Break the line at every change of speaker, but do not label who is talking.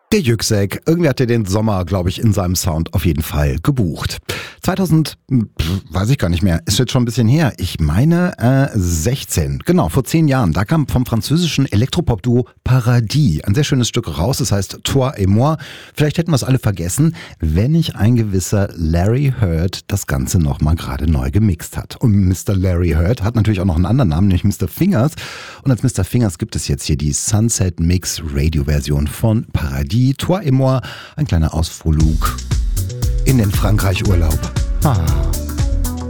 Der Yüksek, irgendwie hat er den Sommer, glaube ich, in seinem Sound auf jeden Fall gebucht. 2000, weiß ich gar nicht mehr, ist jetzt schon ein bisschen her. Ich meine 16, genau, vor 10 Jahren. Da kam vom französischen Elektropop-Duo Paradis ein sehr schönes Stück raus. Das heißt Toi et moi. Vielleicht hätten wir es alle vergessen, wenn nicht ein gewisser Larry Heard das Ganze nochmal gerade neu gemixt hat. Und Mr. Larry Heard hat natürlich auch noch einen anderen Namen, nämlich Mr. Fingers. Und als Mr. Fingers gibt es jetzt hier die Sunset Mix Radio-Version von Paradis. Toi et moi, ein kleiner Ausflug in den Frankreich-Urlaub. Ah.